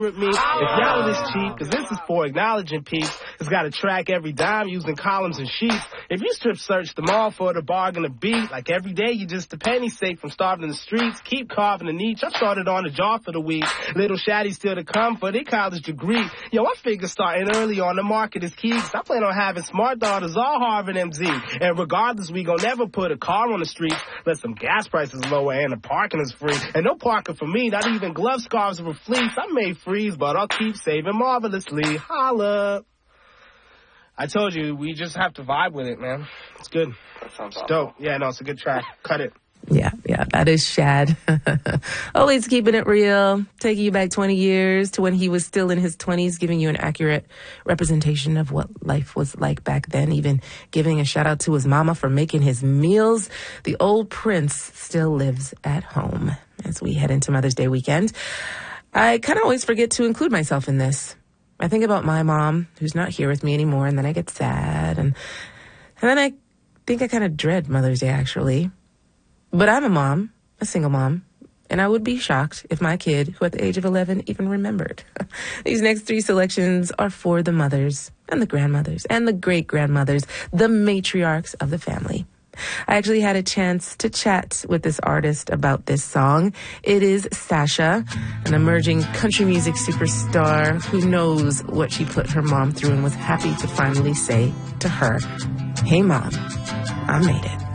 with me. If y'all are this cheap, because this is for acknowledging peeps, it's got to track every dime using columns and sheets. If you strip search the mall for the bargain to beat, like every day you just a penny safe from starving in the streets, keep carving the niche. I started on the jaw for the week. Little shaddies still to come for their college degree. Yo, I figure starting early on the market is key, 'cause I plan on having smart daughters all Harvard MZ. And regardless, we gon' never put a car on the street unless some gas prices lower and the parking is free. And no parking for me, not even glove scarves or fleece. I made freeze, but I'll keep saving marvelously. Holla. I told you, we just have to vibe with it, man. It's good. That sounds It's dope. Yeah, no, it's a good track. Cut it. Yeah, that is Shad. Always keeping it real, taking you back 20 years to when he was still in his 20s, giving you an accurate representation of what life was like back then, even giving a shout out to his mama for making his meals. The old Prince still lives at home as we head into Mother's Day weekend. I kind of always forget to include myself in this. I think about my mom, who's not here with me anymore, and then I get sad, and then I think I kind of dread Mother's Day, actually. But I'm a mom, a single mom, and I would be shocked if my kid, who at the age of 11, even remembered. These next 3 selections are for the mothers and the grandmothers and the great-grandmothers, the matriarchs of the family. I actually had a chance to chat with this artist about this song. It is Sasha, an emerging country music superstar who knows what she put her mom through and was happy to finally say to her, "Hey, Mom, I made it."